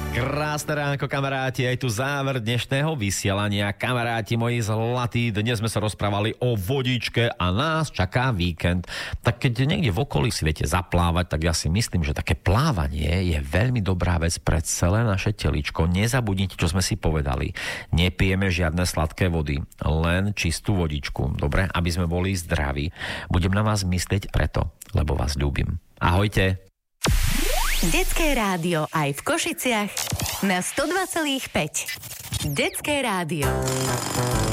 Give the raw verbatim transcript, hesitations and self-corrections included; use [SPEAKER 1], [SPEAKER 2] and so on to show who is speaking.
[SPEAKER 1] Krásne ránko, kamaráti, aj tu záver dnešného vysielania. Kamaráti moji zlatí, dnes sme sa rozprávali o vodičke a nás čaká víkend. Tak keď niekde v okolí si viete zaplávať, tak ja si myslím, že také plávanie je veľmi dobrá vec pre celé naše teličko. Nezabudnite, čo sme si povedali. Nepijeme žiadne sladké vody, len čistú vodičku. Dobre, aby sme boli zdraví. Budem na vás myslieť preto, lebo vás ľúbim. Ahojte.
[SPEAKER 2] Detské rádio aj v Košiciach na sto dva celá päť. Detské rádio.